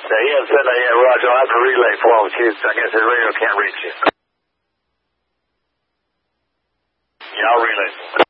He had said that, yeah, Roger, I'll have to relay for him. I guess his radio can't reach you. Yeah, I'll relay.